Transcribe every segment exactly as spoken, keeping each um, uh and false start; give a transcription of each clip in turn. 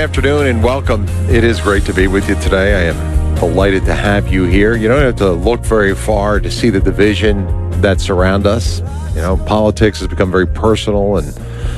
afternoon and welcome. It is great to be with you today. I am delighted to have you here. You don't have to look very far to see the division that surround us. You know, politics has become very personal and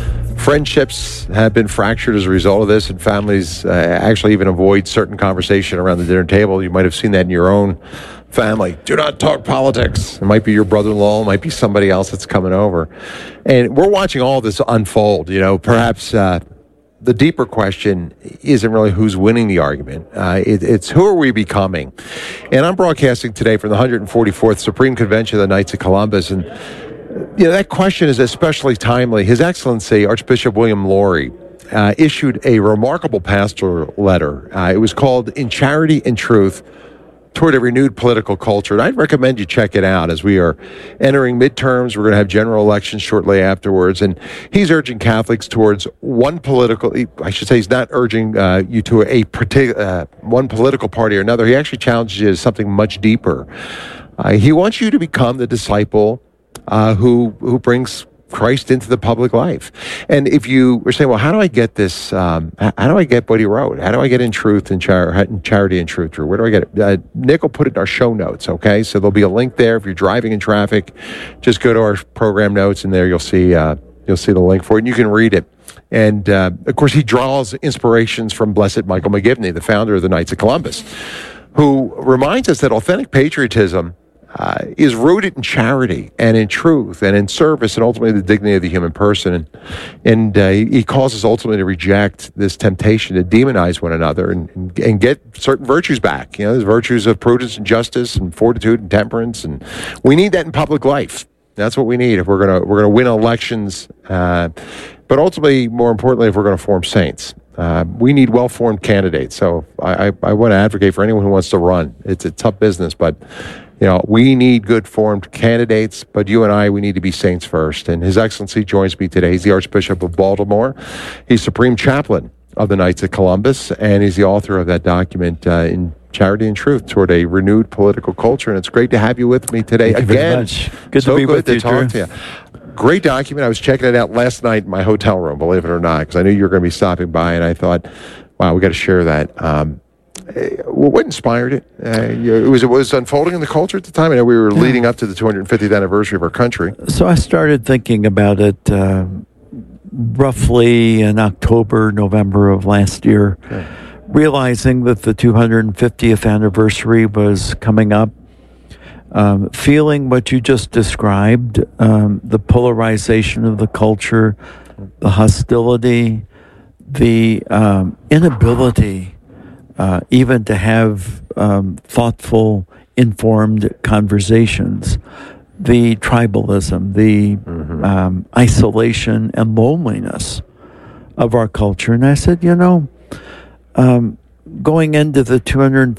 friendships have been fractured as a result of this, and families uh, actually even avoid certain conversation around the dinner table. You might have seen that in your own family. Do not talk politics. It might be your brother-in-law, it might be somebody else that's coming over. And we're watching all this unfold. You know, perhaps uh, the deeper question isn't really who's winning the argument. Uh, it, it's who are we becoming? And I'm broadcasting today from the one hundred forty-fourth Supreme Convention of the Knights of Columbus. And, you know, that question is especially timely. His Excellency, Archbishop William Lori, uh, issued a remarkable pastoral letter. Uh, it was called In Charity and Truth Toward a Renewed Political Culture. And I'd recommend you check it out as we are entering midterms. We're going to have general elections shortly afterwards. And he's urging Catholics towards one political, I should say he's not urging uh, you to a particular, uh, one political party or another. He actually challenges you to something much deeper. Uh, he wants you to become the disciple uh, who, who brings Christ into the public life. And if you were saying, well, how do I get this? Um, how do I get what he wrote? How do I get in truth and char- in charity and truth? Drew? Where do I get it? Uh, Nick will put it in our show notes, okay? So there'll be a link there. If you're driving in traffic, just go to our program notes, and there you'll see uh, you'll see the link for it, and you can read it. And, uh, of course, he draws inspirations from Blessed Michael McGivney, the founder of the Knights of Columbus, who reminds us that authentic patriotism Uh, is rooted in charity and in truth and in service and ultimately the dignity of the human person. And, and uh, he, he calls us ultimately to reject this temptation to demonize one another and, and, and get certain virtues back. You know, there's virtues of prudence and justice and fortitude and temperance. And we need that in public life. That's what we need if we're going to we're going to win elections. Uh, but ultimately, more importantly, if we're going to form saints. Uh, we need well-formed candidates. So I, I, I want to advocate for anyone who wants to run. It's a tough business, but you know, we need good-formed candidates, but you and I, we need to be saints first. And His Excellency joins me today. He's the Archbishop of Baltimore. He's Supreme Chaplain of the Knights of Columbus, and he's the author of that document, uh, In Charity and Truth, Toward a Renewed Political Culture. And it's great to have you with me today. Thank you again. very much. Good so to be good with to you, talk Drew. to you. Great document. I was checking it out last night in my hotel room, believe it or not, because I knew you were going to be stopping by, and I thought, wow, we got to share that. Um, Well, what inspired it? Uh, you know, it was it was unfolding in the culture at the time. I know we were Yeah. leading up to the two hundred fiftieth anniversary of our country. So I started thinking about it uh, roughly in October, November of last year, Okay. realizing that the two hundred fiftieth anniversary was coming up, um, feeling what you just described, um, the polarization of the culture, the hostility, the um, inability Uh, even to have um, thoughtful, informed conversations, the tribalism, the mm-hmm. um, isolation and loneliness of our culture. And I said, you know, um, going into the two hundred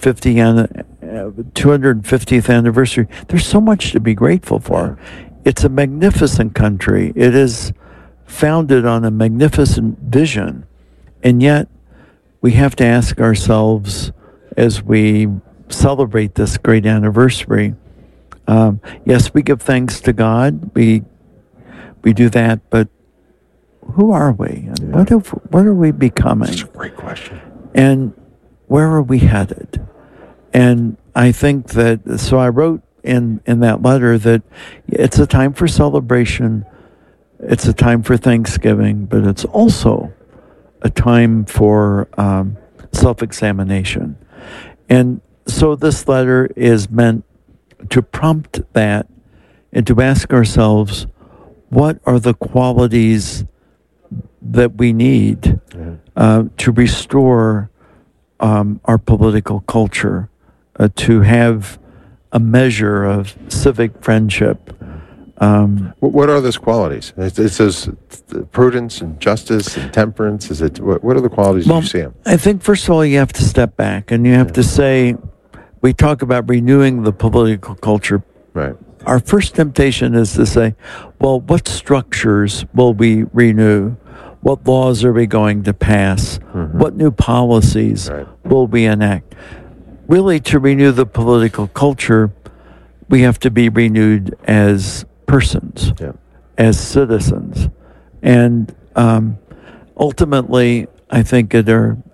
fiftieth anniversary, there's so much to be grateful for. It's a magnificent country. It is founded on a magnificent vision, and yet we have to ask ourselves as we celebrate this great anniversary, um, yes, we give thanks to God, we we do that, but who are we? And Yeah. what, have, what are we becoming? That's a great question. And where are we headed? And I think that, so I wrote in, in that letter that it's a time for celebration, it's a time for Thanksgiving, but it's also a time for um, self-examination. And so this letter is meant to prompt that and to ask ourselves, what are the qualities that we need yeah. uh, to restore um, our political culture, uh, to have a measure of civic friendship. Um, what are those qualities? It, it says prudence and justice and temperance. Is it? What, what are the qualities well, you see them? I think first of all you have to step back and you have yeah. to say, we talk about renewing the political culture. Right. Our first temptation is to say, well, what structures will we renew? What laws are we going to pass? Mm-hmm. What new policies right. will we enact? Really, to renew the political culture, we have to be renewed as persons, yeah. as citizens. And um, ultimately, I think at our